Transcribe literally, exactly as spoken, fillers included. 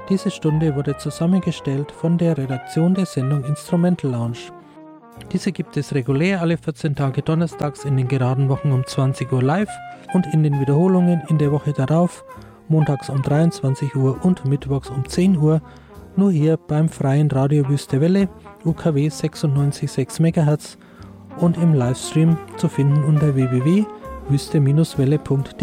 Diese Stunde wurde zusammengestellt von der Redaktion der Sendung Instrumental Lounge. Diese gibt es regulär alle vierzehn Tage donnerstags in den geraden Wochen um zwanzig Uhr live und in den Wiederholungen in der Woche darauf, montags um dreiundzwanzig Uhr und mittwochs um zehn Uhr, nur hier beim freien Radio Wüste Welle, U K W sechsundneunzig Komma sechs Megahertz und im Livestream zu finden unter w w w punkt wüste Bindestrich welle punkt